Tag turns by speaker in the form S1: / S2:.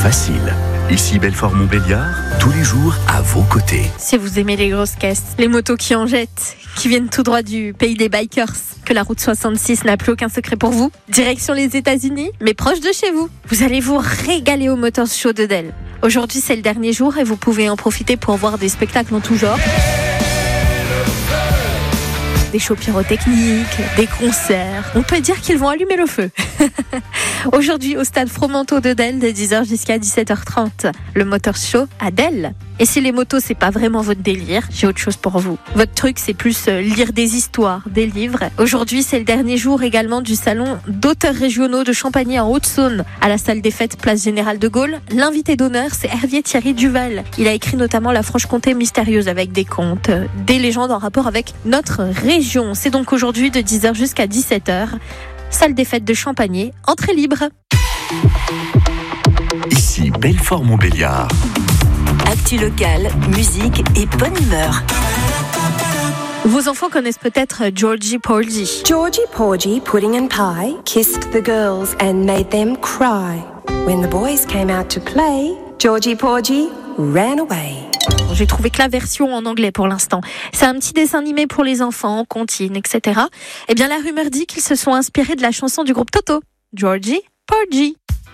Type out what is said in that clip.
S1: facile. Ici Belfort-Montbéliard, tous les jours à vos côtés.
S2: Si vous aimez les grosses caisses, les motos qui en jettent, qui viennent tout droit du pays des bikers, que la route 66 n'a plus aucun secret pour vous, direction les États-Unis, mais proche de chez vous. Vous allez vous régaler au Motors Show de Dell. Aujourd'hui, c'est le dernier jour et vous pouvez en profiter pour voir des spectacles en tout genre. Des shows pyrotechniques, des concerts. On peut dire qu'ils vont allumer le feu. Aujourd'hui, au stade Fromenteau de Dell, de 10h jusqu'à 17h30. Le Motor Show à Dell. Et si les motos, c'est pas vraiment votre délire, j'ai autre chose pour vous. Votre truc, c'est plus lire des histoires, des livres. Aujourd'hui, c'est le dernier jour également du salon d'auteurs régionaux de Champagny en Haute-Saône, à la salle des fêtes, place Générale de Gaulle. L'invité d'honneur, c'est Hervé Thierry Duval. Il a écrit notamment La Franche-Comté mystérieuse avec des contes, des légendes en rapport avec notre région. C'est donc aujourd'hui de 10h jusqu'à 17h. Salle des fêtes de Champagny, entrée libre.
S1: Ici Belfort-Montbéliard.
S3: Actu locale, musique et bonne humeur.
S2: Vos enfants connaissent peut-être Georgie Porgy.
S4: Georgie Porgy, pudding and pie, kissed the girls and made them cry. When the boys came out to play, Georgie Porgy ran away.
S2: J'ai trouvé que la version en anglais pour l'instant. C'est un petit dessin animé pour les enfants, comptines, etc. Eh bien, la rumeur dit qu'ils se sont inspirés de la chanson du groupe Toto, Georgie Porgy.